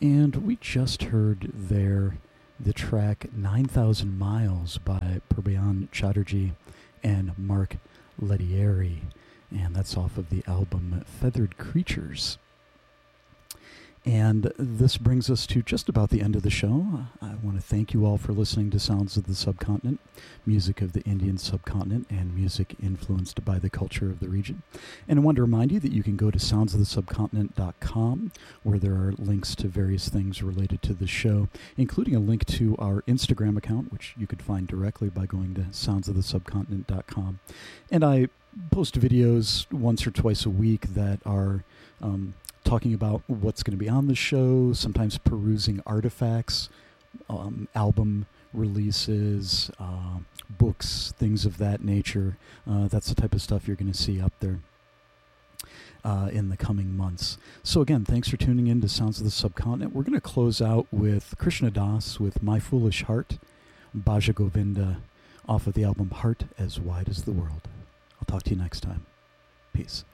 And we just heard there the track 9,000 Miles by Purbyan Chatterjee and Mark Lettieri. And that's off of the album Feathered Creatures. And this brings us to just about the end of the show. I want to thank you all for listening to Sounds of the Subcontinent, music of the Indian subcontinent and music influenced by the culture of the region. And I want to remind you that you can go to soundsofthesubcontinent.com, where there are links to various things related to the show, including a link to our Instagram account, which you could find directly by going to soundsofthesubcontinent.com. And I post videos once or twice a week that are talking about what's going to be on the show, sometimes perusing artifacts, album releases, books, things of that nature. That's the type of stuff you're going to see up there in the coming months. So again, thanks for tuning in to Sounds of the Subcontinent. We're going to close out with Krishna Das with My Foolish Heart, Bhaja Govinda, off of the album Heart as Wide as the World. I'll talk to you next time. Peace.